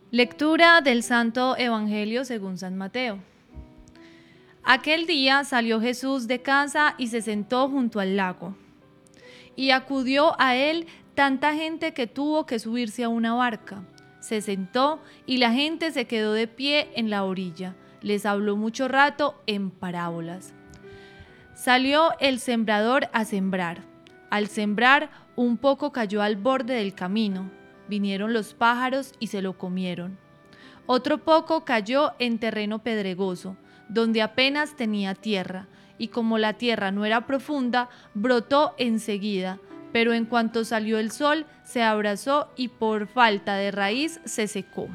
Lectura del Santo Evangelio según San Mateo. Aquel día salió Jesús de casa y se sentó junto al lago. Y acudió a él tanta gente que tuvo que subirse a una barca. Se sentó y la gente se quedó de pie en la orilla. Les habló mucho rato en parábolas. Salió el sembrador a sembrar. Al sembrar, un poco cayó al borde del camino. Vinieron los pájaros y se lo comieron. Otro poco cayó en terreno pedregoso, donde apenas tenía tierra, y como la tierra no era profunda, brotó enseguida, pero en cuanto salió el sol, se abrasó y por falta de raíz se secó.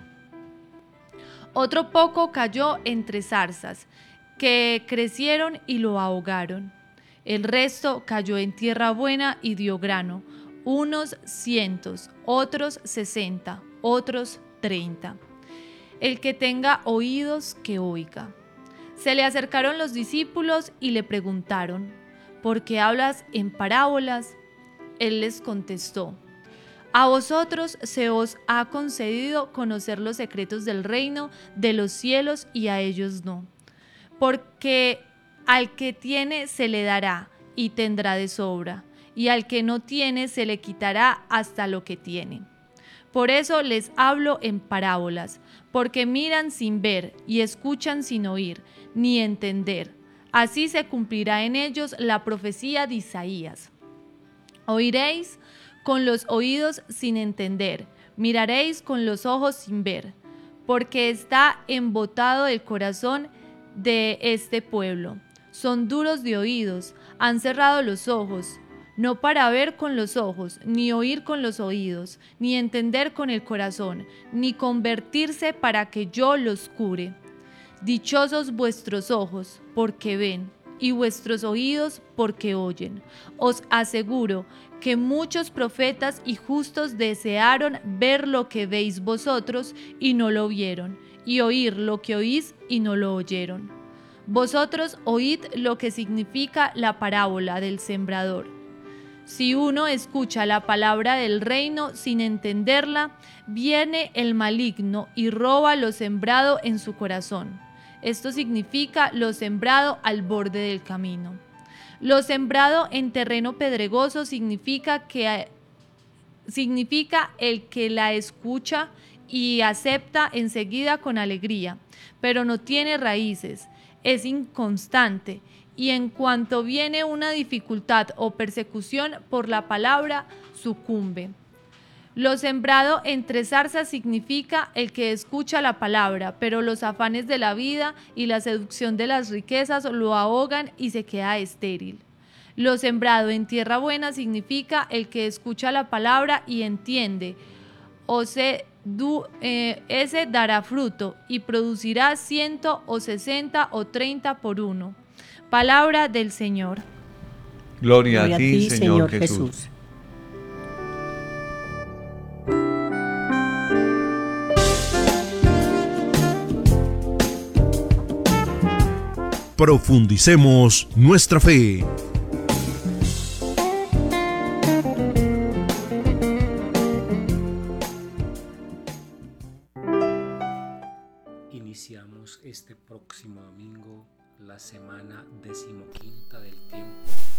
Otro poco cayó entre zarzas, que crecieron y lo ahogaron. El resto cayó en tierra buena y dio grano, unos 100, otros 60, otros 30. El que tenga oídos, que oiga. Se le acercaron los discípulos y le preguntaron: ¿por qué hablas en parábolas? Él les contestó: a vosotros se os ha concedido conocer los secretos del reino de los cielos y a ellos no. Porque al que tiene se le dará y tendrá de sobra, y al que no tiene se le quitará hasta lo que tiene. Por eso les hablo en parábolas, porque miran sin ver y escuchan sin oír, ni entender. Así se cumplirá en ellos la profecía de Isaías. Oiréis con los oídos sin entender, miraréis con los ojos sin ver, porque está embotado el corazón de este pueblo. Son duros de oídos, han cerrado los ojos, no para ver con los ojos, ni oír con los oídos, ni entender con el corazón, ni convertirse para que yo los cure. Dichosos vuestros ojos, porque ven, y vuestros oídos, porque oyen. Os aseguro que muchos profetas y justos desearon ver lo que veis vosotros y no lo vieron, y oír lo que oís y no lo oyeron. Vosotros oíd lo que significa la parábola del sembrador. Si uno escucha la palabra del reino sin entenderla, viene el maligno y roba lo sembrado en su corazón. Esto significa lo sembrado al borde del camino. Lo sembrado en terreno pedregoso significa el que la escucha y acepta enseguida con alegría, pero no tiene raíces, es inconstante, y en cuanto viene una dificultad o persecución por la palabra, sucumbe. Lo sembrado entre zarzas significa el que escucha la palabra, pero los afanes de la vida y la seducción de las riquezas lo ahogan y se queda estéril. Lo sembrado en tierra buena significa el que escucha la palabra y entiende, ese dará fruto y producirá 100 o 60 o 30 por uno. Palabra del Señor. Gloria a ti, Señor Jesús. Profundicemos nuestra fe. Iniciamos este próximo domingo la semana 15ª del tiempo